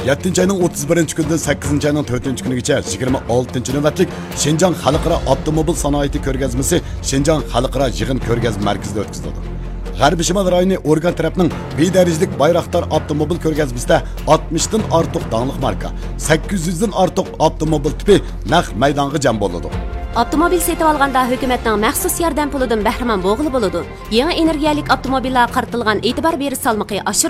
7 ayning 31 kunidan 8 ayning 4 kunigacha 26 navbatlik Şinjan Xalqaro avtomobil sanoati ko'rgazmasi Şinjan Xalqaro yig'in ko'rgazma markazida o'tkazildi. G'arbiy Shimol rayoni organ tarafning bedarajlik Bayraktar avtomobil ko'rgazmasida 60 dan ortiq danglik marka, 800 dan ortiq avtomobil tipi naq maydonga jam bo'ladi. Avtomobil setib olganda hukumatning maxsus yordam pulidan bahramand bo'g'ili bo'ladi. Yangi energiyalik avtomobillar qaritilgan e'tibor berish salmoqi